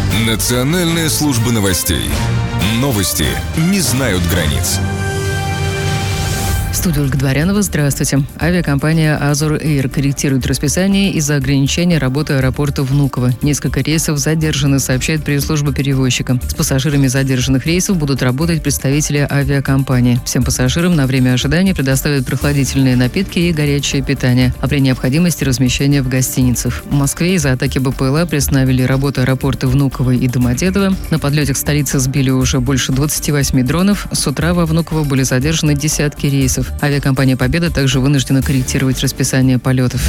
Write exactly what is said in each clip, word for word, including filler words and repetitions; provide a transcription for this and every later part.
Национальная служба новостей. Новости не знают границ. В студии Ольга Дворянова. Здравствуйте. Авиакомпания «Азур Эйр» корректирует расписание из-за ограничения работы аэропорта Внуково. Несколько рейсов задержаны, сообщает пресс-служба перевозчика. С пассажирами задержанных рейсов будут работать представители авиакомпании. Всем пассажирам на время ожидания предоставят прохладительные напитки и горячее питание, а при необходимости размещение в гостиницах. В Москве из-за атаки БПЛА приостановили работу аэропорта Внуково и Домодедово. На подлете к столице сбили уже больше двадцати восьми дронов. С утра во Внуково были задержаны десятки рейсов. Авиакомпания «Победа» также вынуждена корректировать расписание полетов.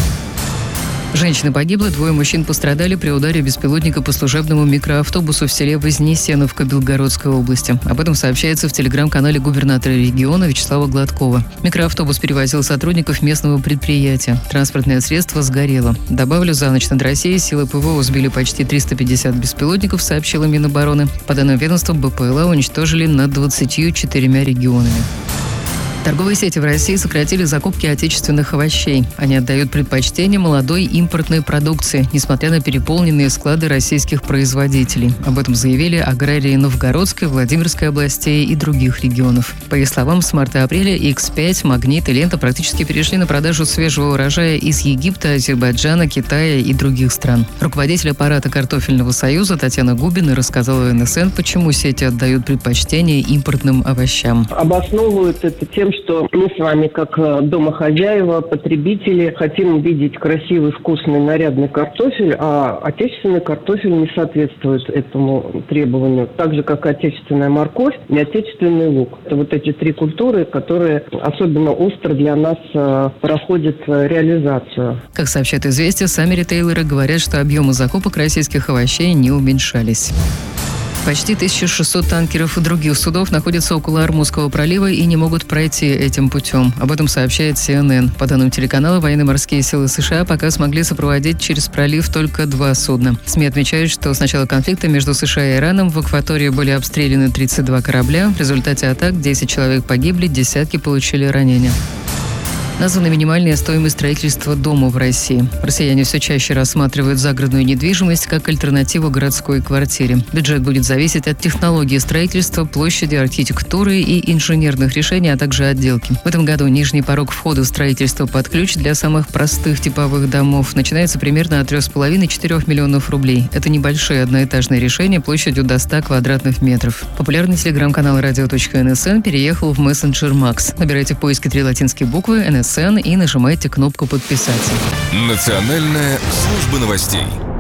Женщина погибла, двое мужчин пострадали при ударе беспилотника по служебному микроавтобусу в селе Вознесеновка Белгородской области. Об этом сообщается в телеграм-канале губернатора региона Вячеслава Гладкова. Микроавтобус перевозил сотрудников местного предприятия. Транспортное средство сгорело. Добавлю, за ночь над Россией силы ПВО сбили почти триста пятьдесят беспилотников, сообщила Минобороны. По данным ведомства, БПЛА уничтожили над двадцатью четырьмя регионами. Торговые сети в России сократили закупки отечественных овощей. Они отдают предпочтение молодой импортной продукции, несмотря на переполненные склады российских производителей. Об этом заявили аграрии Новгородской, Владимирской областей и других регионов. По их словам, с марта-апреля икс пять, Магнит и Лента практически перешли на продажу свежего урожая из Египта, Азербайджана, Китая и других стран. Руководитель аппарата Картофельного союза Татьяна Губина рассказала эн эс эн, почему сети отдают предпочтение импортным овощам. Обосновывают это тем, что мы с вами, как домохозяева, потребители, хотим видеть красивый, вкусный, нарядный картофель, а отечественный картофель не соответствует этому требованию. Так же, как отечественная морковь и отечественный лук. Это вот эти три культуры, которые особенно остро для нас проходят реализацию. Как сообщает «Известия», сами ритейлеры говорят, что объемы закупок российских овощей не уменьшались. Почти тысяча шестьсот танкеров и других судов находятся около Ормузского пролива и не могут пройти этим путем. Об этом сообщает си эн эн. По данным телеканала, военно-морские силы США пока смогли сопроводить через пролив только два судна. СМИ отмечают, что с начала конфликта между США и Ираном в акватории были обстреляны тридцать два корабля. В результате атак десять человек погибли, десятки получили ранения. Названа минимальная стоимость строительства дома в России. Россияне все чаще рассматривают загородную недвижимость как альтернативу городской квартире. Бюджет будет зависеть от технологии строительства, площади, архитектуры и инженерных решений, а также отделки. В этом году нижний порог входа в строительство под ключ для самых простых типовых домов начинается примерно от трёх с половиной до четырёх миллионов рублей. Это небольшие одноэтажные решения площадью до ста квадратных метров. Популярный телеграм-канал радио точка эн эс эн переехал в мессенджер Макс. Набирайте в поиске три латинские буквы эн эс эн и нажимайте кнопку «Подписаться». Национальная служба новостей.